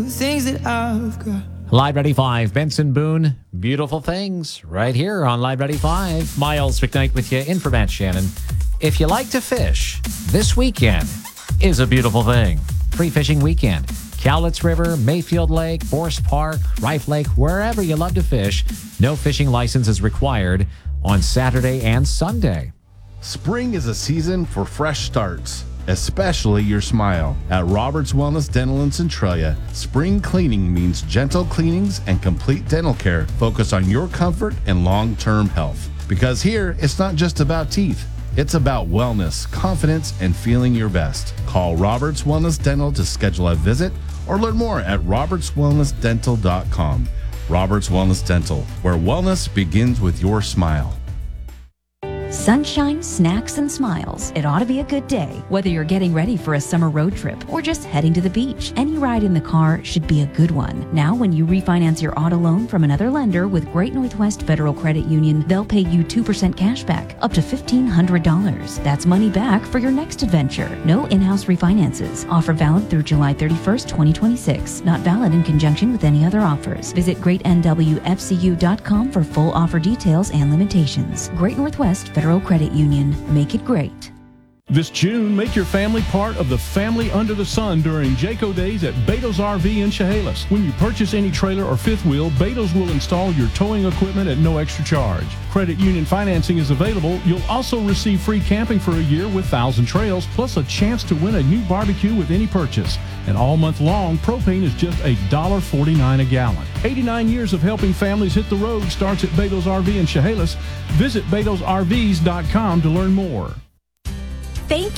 things that I've got. Live Ready 5, Benson Boone, Beautiful Things, right here on Live Ready 5. Miles McKnight with you in for Matt Shannon. If you like to fish, this weekend is a beautiful thing. Free fishing weekend. Cowlitz River, Mayfield Lake, Forest Park, Rife Lake, wherever you love to fish. No fishing license is required on Saturday and Sunday. Spring is a season for fresh starts, especially your smile. At Roberts Wellness Dental in Centralia, spring cleaning means gentle cleanings and complete dental care focused on your comfort and long-term health. Because here, it's not just about teeth. It's about wellness, confidence, and feeling your best. Call Roberts Wellness Dental to schedule a visit or learn more at robertswellnessdental.com. Roberts Wellness Dental, where wellness begins with your smile. Sunshine, snacks, and smiles. It ought to be a good day, whether you're getting ready for a summer road trip or just heading to the beach. Any ride in the car should be a good one. Now, when you refinance your auto loan from another lender with Great Northwest Federal Credit Union, they'll pay you 2% cash back, up to $1,500. That's money back for your next adventure. No in-house refinances. Offer valid through July 31st, 2026. Not valid in conjunction with any other offers. Visit greatnwfcu.com for full offer details and limitations. Great Northwest Federal Credit Union. Make it great. This June, make your family part of the Family Under the Sun during Jayco Days at Beto's RV in Chehalis. When you purchase any trailer or fifth wheel, Beto's will install your towing equipment at no extra charge. Credit union financing is available. You'll also receive free camping for a year with Thousand Trails, plus a chance to win a new barbecue with any purchase. And all month long, propane is just $1.49 a gallon. 89 years of helping families hit the road starts at Beto's RV in Chehalis. Visit BetosRVs.com to learn more. Thank